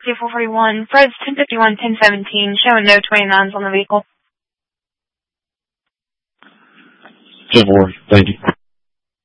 441. Fred's 1051, 1017, showing no 29s on the vehicle. 10-4, thank you.